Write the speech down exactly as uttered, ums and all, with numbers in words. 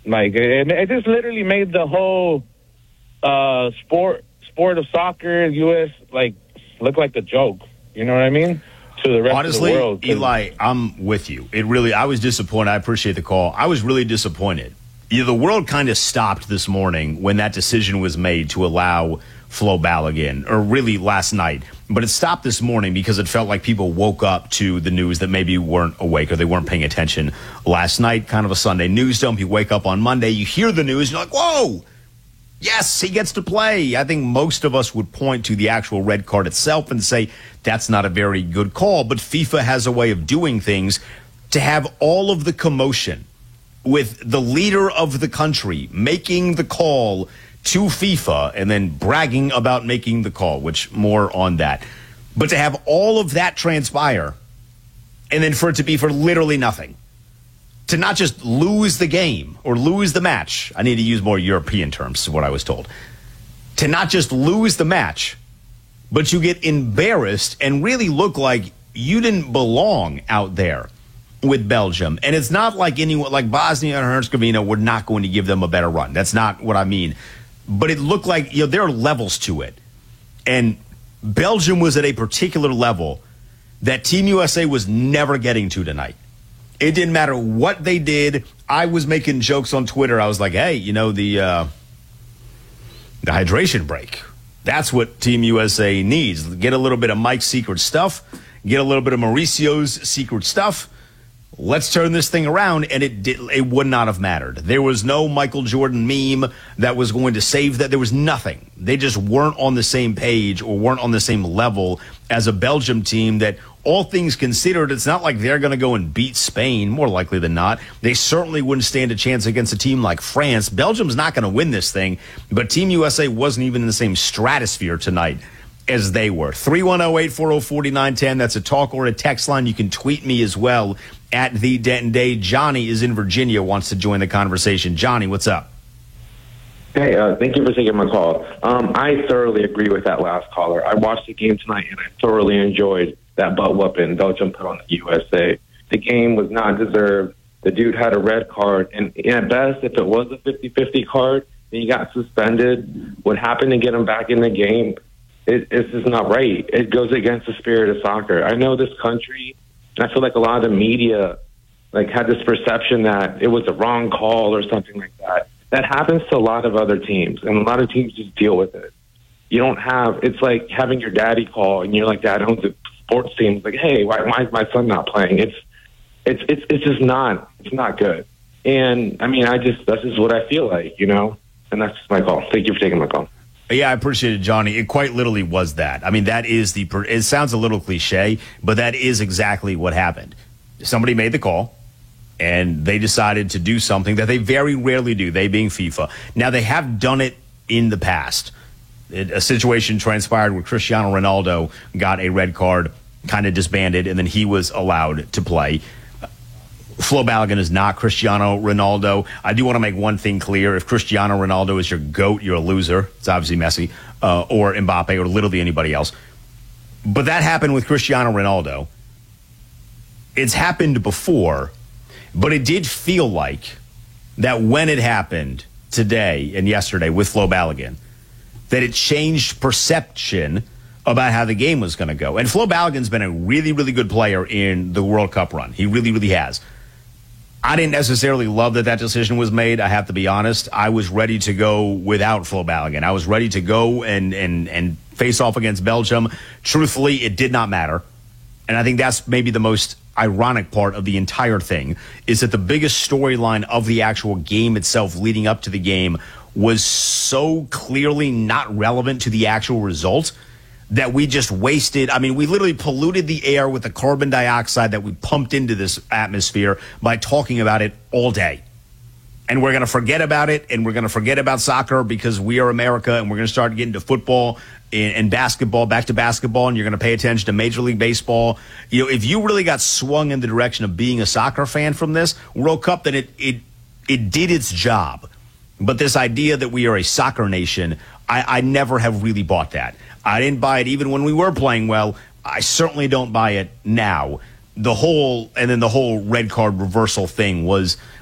Like, it, it just literally made the whole uh, sport sport of soccer, U S, like, look like a joke. You know what I mean? To the rest Honestly, of the world. Eli, I'm with you. It really, I was disappointed. I appreciate the call. I was really disappointed. You know, the world kind of stopped this morning when that decision was made to allow Flo Balogun, or really last night. But it stopped this morning because it felt like people woke up to the news that maybe weren't awake or they weren't paying attention last night. Kind of a Sunday news dump. You wake up on Monday, you hear the news, and you're like, whoa, yes, he gets to play. I think most of us would point to the actual red card itself and say that's not a very good call. But FIFA has a way of doing things to have all of the commotion with the leader of the country making the call to FIFA and then bragging about making the call, which more on that. But to have all of that transpire and then for it to be for literally nothing, to not just lose the game or lose the match. I need to use more European terms, is what I was told. To not just lose the match, but you get embarrassed and really look like you didn't belong out there with Belgium. And it's not like anyone, like Bosnia and Herzegovina, we're not going to give them a better run. That's not what I mean. But it looked like, you know, there are levels to it. And Belgium was at a particular level that Team U S A was never getting to tonight. It didn't matter what they did. I was making jokes on Twitter. I was like, hey, you know, the uh, the hydration break. That's what Team U S A needs. Get a little bit of Mike's secret stuff. Get a little bit of Mauricio's secret stuff. Let's turn this thing around, and it did, it would not have mattered. There was no Michael Jordan meme that was going to save that. There was nothing. They just weren't on the same page or weren't on the same level as a Belgium team that, all things considered, it's not like they're going to go and beat Spain, more likely than not. They certainly wouldn't stand a chance against a team like France. Belgium's not going to win this thing, but Team U S A wasn't even in the same stratosphere tonight as they were. three one zero, eight four zero, four nine one zero. That's a talk or a text line. You can tweet me as well at The Denton Day. Johnny is in Virginia, wants to join the conversation. Johnny, what's up? Hey, uh, thank you for taking my call. Um, I thoroughly agree with that last caller. I watched the game tonight, and I thoroughly enjoyed that butt whooping Belgium put on the U S A. The game was not deserved. The dude had a red card, and at best, if it was a fifty-fifty card, and he got suspended, what happened to get him back in the game, it, it's just not right. It goes against the spirit of soccer. I know this country, and I feel like a lot of the media like had this perception that it was a wrong call or something like that. That happens to a lot of other teams, and a lot of teams just deal with it. You don't have, it's like having your daddy call, and you're like, Dad owns a sports team. It's like, hey, why, why is my son not playing? It's, it's, it's, it's just not, it's not good. And I mean, I just, that's just what I feel like, you know, and that's my call. Thank you for taking my call. Yeah, I appreciate it, Johnny. It quite literally was that. I mean, that is the, it sounds a little cliche, but that is exactly what happened. Somebody made the call, and they decided to do something that they very rarely do, they being FIFA. Now, they have done it in the past. It, a situation transpired where Cristiano Ronaldo got a red card, kind of disbanded, and then he was allowed to play. Flo Balogun is not Cristiano Ronaldo. I do want to make one thing clear. If Cristiano Ronaldo is your GOAT, you're a loser. It's obviously Messi, uh, or Mbappe, or literally anybody else. But that happened with Cristiano Ronaldo. It's happened before, but it did feel like that when it happened today and yesterday with Flo Balogun, that it changed perception about how the game was going to go. And Flo Balogun's been a really, really good player in the World Cup run. He really, really has. I didn't necessarily love that that decision was made. I have to be honest. I was ready to go without Flo Balogun. I was ready to go and, and, and face off against Belgium. Truthfully, it did not matter. And I think that's maybe the most ironic part of the entire thing, is that the biggest storyline of the actual game itself leading up to the game was so clearly not relevant to the actual result that we just wasted. I mean, we literally polluted the air with the carbon dioxide that we pumped into this atmosphere by talking about it all day. And we're going to forget about it, and we're going to forget about soccer because we are America, and we're going to start getting to football and, and basketball, back to basketball, and you're going to pay attention to Major League Baseball. You know, if you really got swung in the direction of being a soccer fan from this World Cup, then it it it did its job. But this idea that we are a soccer nation, I, I never have really bought that. I didn't buy it even when we were playing well. I certainly don't buy it now. The whole, and then the whole red card reversal thing was